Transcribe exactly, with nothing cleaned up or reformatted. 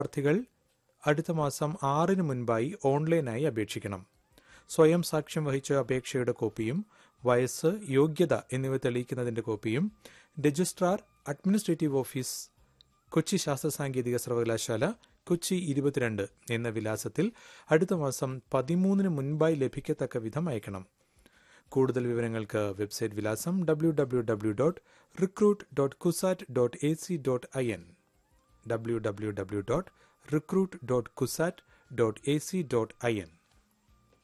ഉദ്യോഗാർത്ഥികൾ അടുത്ത മാസം ആറിന് മുൻപായി ഓൺലൈനായി അപേക്ഷിക്കണം. സ്വയം സാക്ഷ്യം വഹിച്ച അപേക്ഷയുടെ കോപ്പിയും വയസ്സ്, യോഗ്യത എന്നിവ തെളിയിക്കുന്നതിന്റെ കോപ്പിയും രജിസ്ട്രാർ, അഡ്മിനിസ്ട്രേറ്റീവ് ഓഫീസ്, കൊച്ചി ശാസ്ത്ര സാങ്കേതിക സർവകലാശാല, കൊച്ചി ഇരുപത്തിരണ്ട് എന്ന വിലാസത്തിൽ അടുത്ത മാസം പതിമൂന്നിന് മുൻപായി ലഭിക്കത്തക്ക വിധം അയക്കണം. കൂടുതൽ വിവരങ്ങൾക്ക് വെബ്സൈറ്റ് വിലാസം W W W dot recruit dot CUSAT dot A C dot I N W W W dot recruit dot CUSAT dot A C dot I N